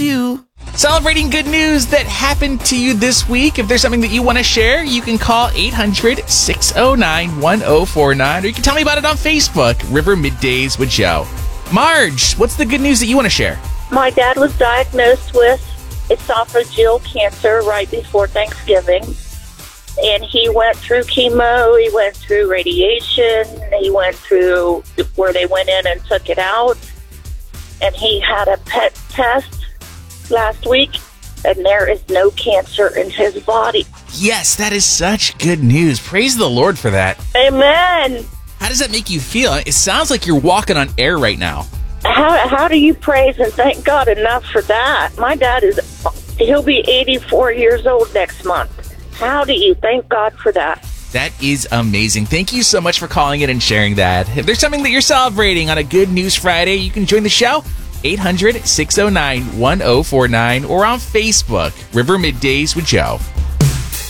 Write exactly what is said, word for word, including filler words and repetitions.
you. Celebrating good news that happened to you this week. If there's something that you want to share, you can call eight hundred, six oh nine, one oh four nine, or you can tell me about it on Facebook, River Middays with Joe. Marge, what's the good news that you want to share? My dad was diagnosed with esophageal cancer right before Thanksgiving. And he went through chemo, he went through radiation, he went through where they went in and took it out. And he had a P E T test last week, and there is no cancer in his body. Yes, that is such good news. Praise the Lord for that. Amen. How does that make you feel? It sounds like you're walking on air right now. How, how do you praise and thank God enough for that? My dad is, he'll be eighty-four years old next month. How do you thank God for that? That is amazing. Thank you so much for calling in and sharing that. If there's something that you're celebrating on a Good News Friday, you can join the show, eight hundred, six oh nine, one oh four nine, or on Facebook, River Middays with Joe.